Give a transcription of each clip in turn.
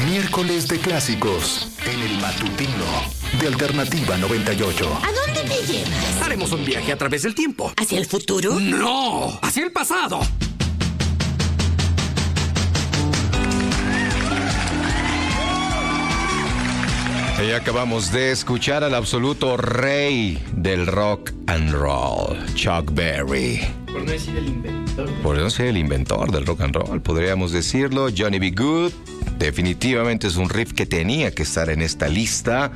Miércoles de clásicos en el matutino de Alternativa 98. ¿A dónde me llevas? Haremos un viaje a través del tiempo. ¿Hacia el futuro? ¡No! ¡Hacia el pasado! Y acabamos de escuchar al absoluto rey del rock and roll, Chuck Berry. Por no decir el inventor. Por no ser el inventor del rock and roll, podríamos decirlo. Johnny B. Good, definitivamente es un riff que tenía que estar en esta lista.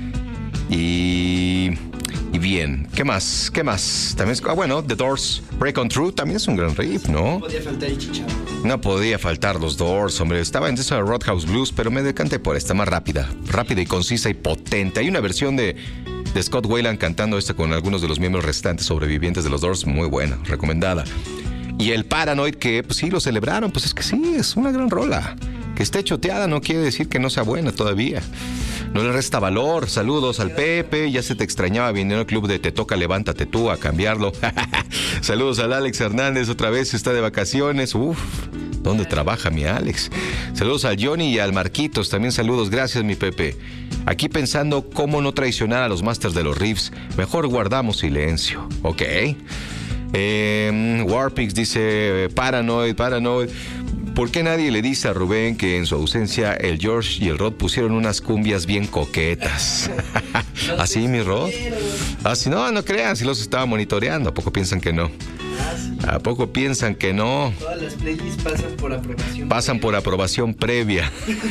Y bien, ¿qué más? También, bueno, The Doors, Break On Through, también es un gran riff, ¿no? No podía faltar el chicharro. No podía faltar los Doors, hombre. Estaba en esa Roadhouse Blues, pero me decanté por esta, más rápida y concisa y potente. Hay una versión de Scott Weiland cantando esta con algunos de los miembros restantes sobrevivientes de los Doors, muy buena, recomendada. Y el Paranoid, que pues sí lo celebraron, pues es que sí, es una gran rola. Que esté choteada no quiere decir que no sea buena todavía. No le resta valor. Saludos al Pepe, ya se te extrañaba viniendo al club de Te Toca Levántate Tú a cambiarlo. Saludos al Alex Hernández, otra vez está de vacaciones. Uf, ¿dónde trabaja mi Alex? Saludos al Johnny y al Marquitos, también saludos, gracias mi Pepe. Aquí pensando cómo no traicionar a los masters de los riffs, mejor guardamos silencio, ¿ok? Warpix dice Paranoid. ¿Por qué nadie le dice a Rubén que en su ausencia el George y el Rod pusieron unas cumbias bien coquetas? ¿Así, mi Rod? Así, no crean, si los estaba monitoreando. ¿A poco piensan que no? ¿A poco piensan que no? Todas las playlists pasan por aprobación previa.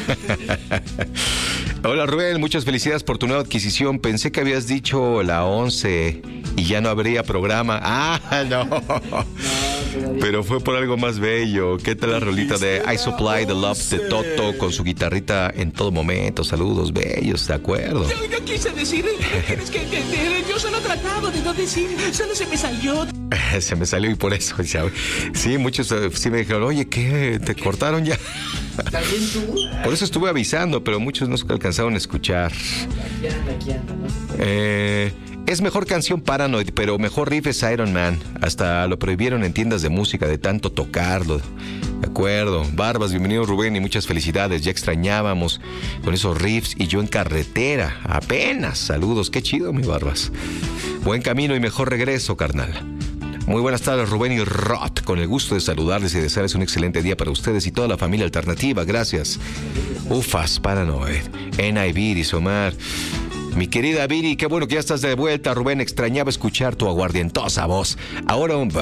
Hola Rubén, muchas felicidades por tu nueva adquisición. Pensé que habías dicho la 11 y ya no habría programa. No. Pero fue por algo más bello. ¿Qué tal la rolita de I Supply the Love de Toto con su guitarrita en todo momento? Saludos bellos, ¿de acuerdo? Yo quise decir, tienes que entender, yo solo trataba de no decir, solo se me salió. Se me salió y por eso, ¿sabes? Sí, muchos sí me dijeron, oye, ¿qué? ¿Te cortaron ya? ¿También tú? Por eso estuve avisando, pero muchos no alcanzaron a escuchar. Aquí anda, no sé. Es mejor canción Paranoid, pero mejor riff es Iron Man. Hasta lo prohibieron en tiendas de música de tanto tocarlo. De acuerdo. Barbas, bienvenido Rubén y muchas felicidades. Ya extrañábamos con esos riffs y yo en carretera. Apenas. Saludos. Qué chido, mi Barbas. Buen camino y mejor regreso, carnal. Muy buenas tardes, Rubén y Rod. Con el gusto de saludarles y desearles un excelente día para ustedes y toda la familia alternativa. Gracias. Ufas, Paranoid. NIV, dice Omar. Mi querida Viri, qué bueno que ya estás de vuelta. Rubén, extrañaba escuchar tu aguardientosa voz. Ahora un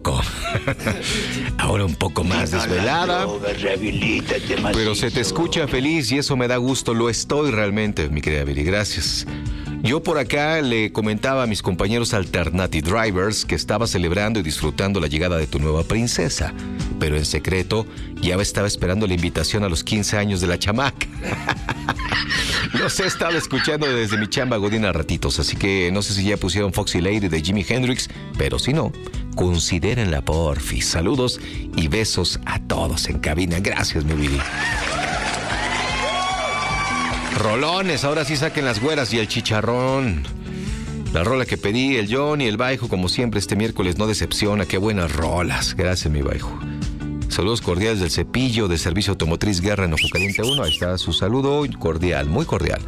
poco más desvelada. Pero se te escucha feliz y eso me da gusto. Lo estoy realmente, mi querida Viri. Gracias. Yo por acá le comentaba a mis compañeros Alternative Drivers que estaba celebrando y disfrutando la llegada de tu nueva princesa, pero en secreto ya estaba esperando la invitación a los 15 años de la chamaca. Los he estado escuchando desde mi chamba godín a ratitos, así que no sé si ya pusieron Foxy Lady de Jimi Hendrix, pero si no, considérenla porfis. Saludos y besos a todos en cabina. Gracias, mi Billy. Rolones, ahora sí saquen las güeras y el chicharrón. La rola que pedí, el Johnny, el Baijo, como siempre este miércoles no decepciona. Qué buenas rolas. Gracias, mi Baijo. Saludos cordiales del Cepillo de Servicio Automotriz Guerra en Ojo Caliente 1. Ahí está su saludo cordial, muy cordial.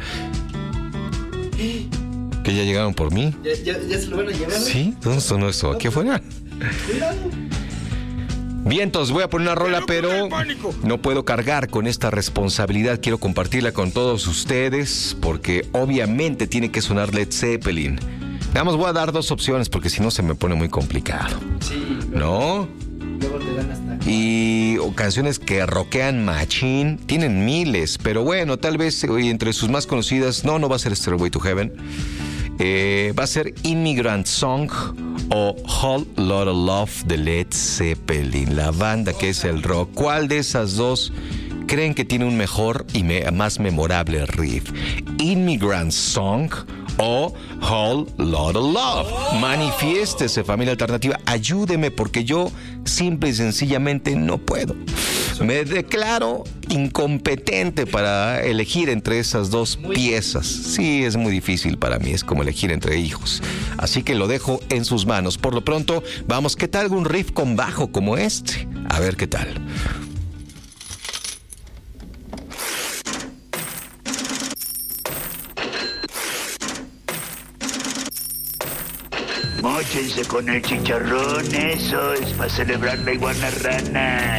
¿Que ya llegaron por mí? ¿Ya se lo van a llevar? Sí, ¿dónde sonó eso? ¿Aquí afuera? Cuidado. Vientos, voy a poner una rola, pero no puedo cargar con esta responsabilidad. Quiero compartirla con todos ustedes porque obviamente tiene que sonar Led Zeppelin. Nada más voy a dar 2 opciones porque si no se me pone muy complicado. Sí. ¿No? Luego te dan hasta... Y canciones que rockean machín, tienen miles, pero bueno, tal vez entre sus más conocidas, no va a ser Stairway to Heaven. Va a ser Immigrant Song o Whole Lotta Love de Led Zeppelin, la banda que es el rock. ¿Cuál de esas dos creen que tiene un mejor y más memorable riff? Immigrant Song o Whole Lotta Love. Manifiéstese, familia alternativa, ayúdeme porque yo simple y sencillamente no puedo. Me declaro incompetente para elegir entre esas dos piezas. Sí, es muy difícil para mí, es como elegir entre hijos. Así que lo dejo en sus manos. Por lo pronto, vamos, ¿qué tal un riff con bajo como este? A ver qué tal. Móchense con el chicharrón, eso es para celebrar la iguana rana.